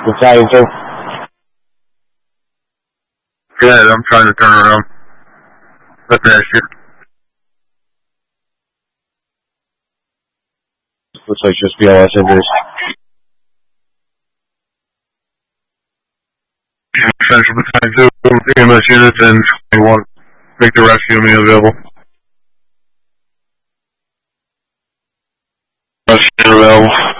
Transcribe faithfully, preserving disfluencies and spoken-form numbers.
Battalion two. Go ahead, I'm trying to turn around. Let that shit. Looks like just B L S injuries. Central Battalion two, E M S units, and twenty-one. Make the rescue me available. Rescue available.